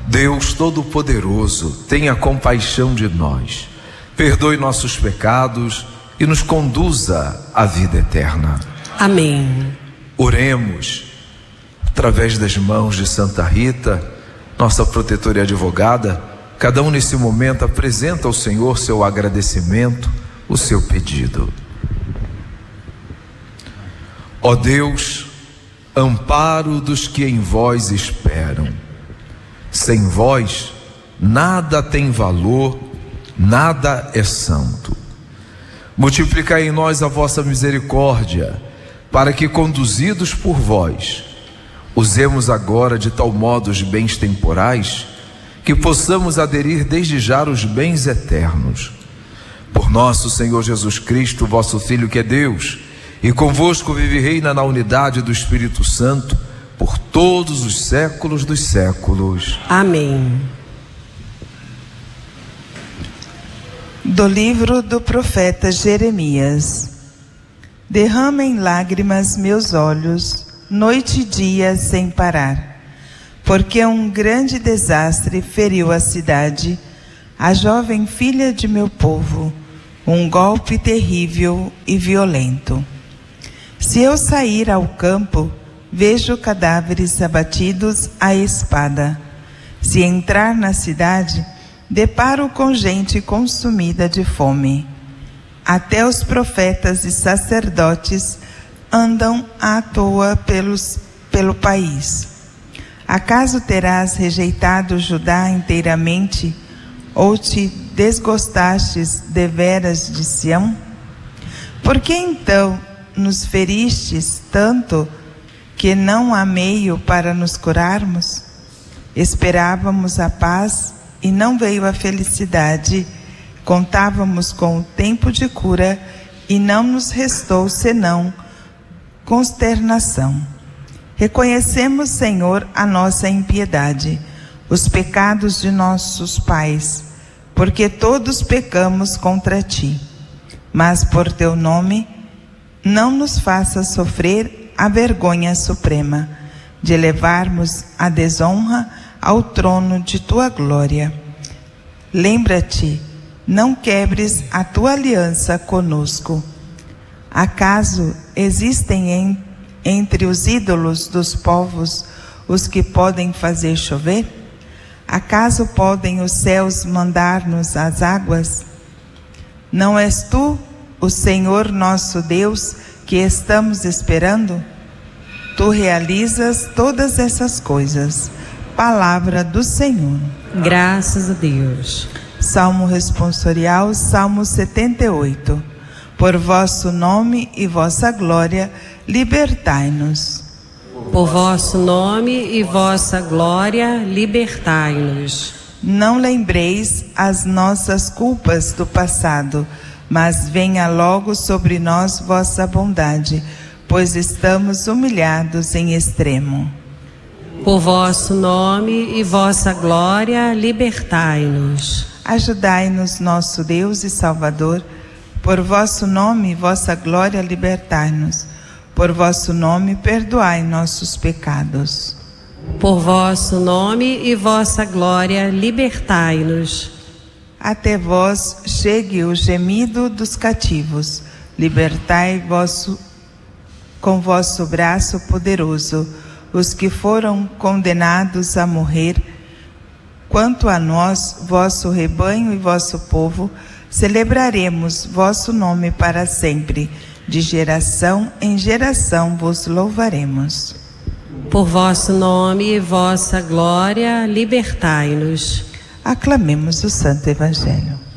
Deus Todo-Poderoso, tenha compaixão de nós, perdoe nossos pecados e nos conduza à vida eterna. Amém. Oremos, através das mãos de Santa Rita, nossa protetora e advogada. Cada um nesse momento apresenta ao Senhor seu agradecimento, o seu pedido. Ó Deus, amparo dos que em vós esperam. Sem vós, nada tem valor, nada é santo. Multiplicai em nós a vossa misericórdia, para que, conduzidos por vós, usemos agora de tal modo os bens temporais, que possamos aderir desde já aos bens eternos. Por nosso Senhor Jesus Cristo, vosso Filho, que é Deus, e convosco vive e reina na unidade do Espírito Santo, por todos os séculos dos séculos. Amém. Do livro do profeta Jeremias. Derramem lágrimas meus olhos, noite e dia sem parar, porque um grande desastre feriu a cidade, a jovem filha de meu povo, um golpe terrível e violento. Se eu sair ao campo, vejo cadáveres abatidos à espada. Se entrar na cidade, deparo com gente consumida de fome. Até os profetas e sacerdotes andam à toa pelo país. Acaso terás rejeitado Judá inteiramente, ou te desgostastes deveras de Sião? Por que então nos feristes tanto que não há meio para nos curarmos? Esperávamos a paz e não veio a felicidade. Contávamos com o tempo de cura e não nos restou senão consternação. Reconhecemos, Senhor, a nossa impiedade, os pecados de nossos pais, porque todos pecamos contra ti. Mas por teu nome, não nos faças sofrer a vergonha suprema, de levarmos a desonra ao trono de tua glória. Lembra-te, não quebres a tua aliança conosco. Acaso existem entre os ídolos dos povos os que podem fazer chover? Acaso podem os céus mandar-nos as águas? Não és tu, o Senhor nosso Deus, que estamos esperando? Tu realizas todas essas coisas. Palavra do Senhor. Graças a Deus. Salmo responsorial, Salmo 78. Por vosso nome e vossa glória, libertai-nos. Por vosso nome e vossa glória, libertai-nos. Não lembreis as nossas culpas do passado, mas venha logo sobre nós vossa bondade, pois estamos humilhados em extremo. Por vosso nome e vossa glória, libertai-nos. Ajudai-nos, nosso Deus e Salvador, por vosso nome e vossa glória, libertai-nos. Por vosso nome, perdoai nossos pecados. Por vosso nome e vossa glória, libertai-nos. Até vós chegue o gemido dos cativos. Libertai com vosso braço poderoso os que foram condenados a morrer. Quanto a nós, vosso rebanho e vosso povo, celebraremos vosso nome para sempre. De geração em geração vos louvaremos. Por vosso nome e vossa glória, libertai-nos. Aclamemos o Santo Evangelho.